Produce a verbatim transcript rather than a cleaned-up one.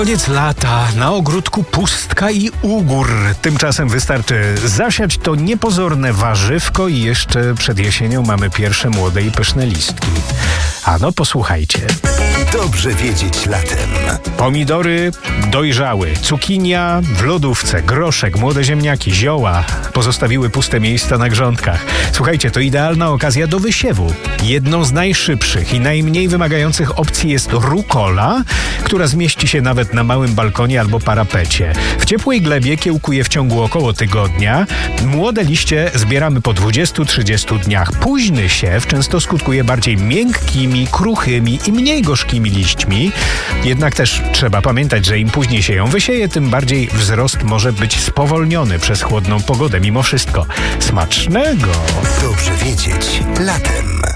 Koniec lata, na ogródku pustka i ugór. Tymczasem wystarczy zasiać to niepozorne warzywko i jeszcze przed jesienią mamy pierwsze młode i pyszne listki. Ano, posłuchajcie. Dobrze wiedzieć latem. Pomidory dojrzały, cukinia w lodówce, groszek, młode ziemniaki, zioła pozostawiły puste miejsca na grządkach. Słuchajcie, to idealna okazja do wysiewu. Jedną z najszybszych i najmniej wymagających opcji jest rukola, która zmieści się nawet na małym balkonie albo parapecie. W ciepłej glebie kiełkuje w ciągu około tygodnia. Młode liście zbieramy po dwudziestu do trzydziestu dniach. Późny siew często skutkuje bardziej miękkimi, kruchymi i mniej gorzkimi liśćmi. Jednak też trzeba pamiętać, że im później się ją wysieje, tym bardziej wzrost może być spowolniony przez chłodną pogodę. Mimo wszystko, smacznego! Dobrze wiedzieć latem.